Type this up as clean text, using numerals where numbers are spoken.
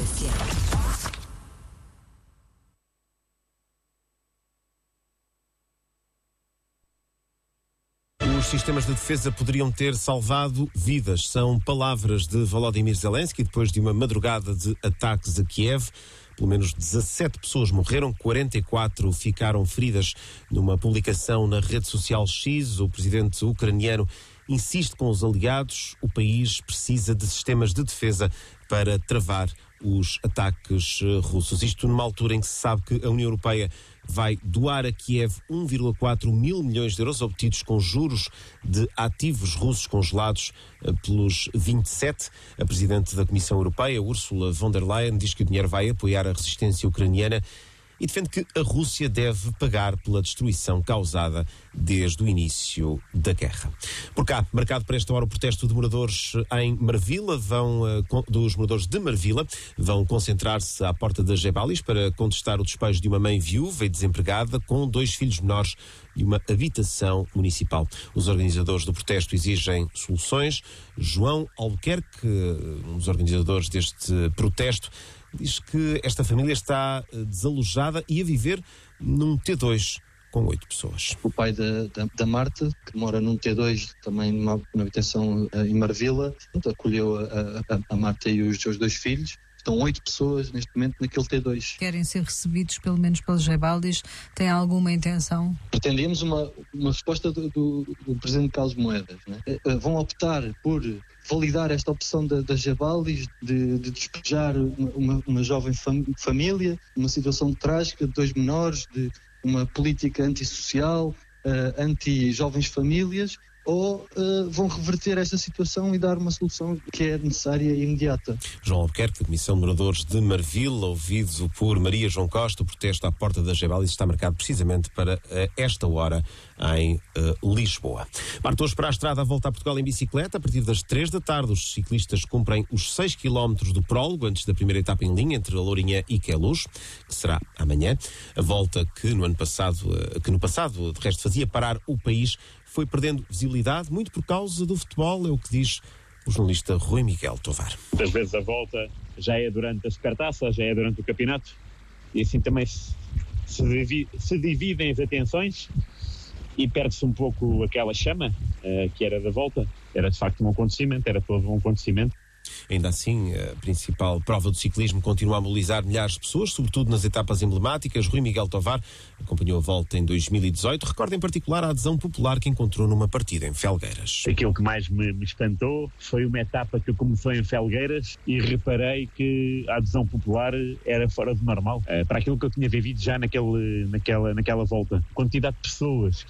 RFM. Os sistemas de defesa poderiam ter salvado vidas. São palavras de Volodymyr Zelensky depois de uma madrugada de ataques a Kiev. Pelo menos 17 pessoas morreram, 44 ficaram feridas. Numa publicação na rede social X, o presidente ucraniano insiste com os aliados. O país precisa de sistemas de defesa para travar os ataques russos. Isto numa altura em que se sabe que a União Europeia vai doar a Kiev 1,4 mil milhões de euros obtidos com juros de ativos russos congelados pelos 27. A presidente da Comissão Europeia, Ursula von der Leyen, diz que o dinheiro vai apoiar a resistência ucraniana e defende que a Rússia deve pagar pela destruição causada desde o início da guerra. Por cá, marcado para esta hora o protesto de moradores em Marvila, dos moradores de Marvila, vão concentrar-se à porta das Gebalis para contestar o despejo de uma mãe viúva e desempregada com 2 filhos menores de uma habitação municipal. Os organizadores do protesto exigem soluções. João Albuquerque, um dos organizadores deste protesto, diz que esta família está desalojada e a viver num T2 com 8 pessoas. O pai da Marta, que mora num T2, também numa habitação em Marvila, acolheu a Marta e os seus 2 filhos. Estão 8 pessoas neste momento naquele T2. Querem ser recebidos pelo menos pelos Gebalis? Têm alguma intenção? Pretendemos uma resposta do Presidente Carlos Moedas. Né? Vão optar por validar esta opção das Gebalis de despejar uma jovem família, uma situação trágica de 2 menores, de uma política antissocial, anti-jovens famílias, ou vão reverter esta situação e dar uma solução que é necessária e imediata. João Albuquerque, da Comissão de Moradores de Marvila, ouvido por Maria João Costa. O protesto à porta da Gebalis está marcado precisamente para esta hora em Lisboa. Parte hoje para a estrada a volta a Portugal em bicicleta. A partir das 3 da tarde, os ciclistas cumprem os 6 km do prólogo antes da primeira etapa em linha entre a Lourinhã e Queluz, que será amanhã. A volta que no passado, de resto, fazia parar o país, foi perdendo visibilidade, muito por causa do futebol, é o que diz o jornalista Rui Miguel Tovar. Muitas vezes a volta já é durante a supertaça, já é durante o campeonato, e assim também se dividem as atenções e perde-se um pouco aquela chama que era da volta. Era de facto um acontecimento, era todo um acontecimento. Ainda assim, a principal prova do ciclismo continua a mobilizar milhares de pessoas, sobretudo nas etapas emblemáticas. Rui Miguel Tovar acompanhou a volta em 2018. Recorda em particular a adesão popular que encontrou numa partida em Felgueiras. Aquilo que mais me espantou foi uma etapa que começou em Felgueiras e reparei que a adesão popular era fora do normal. Para aquilo que eu tinha vivido já naquela volta. A quantidade de pessoas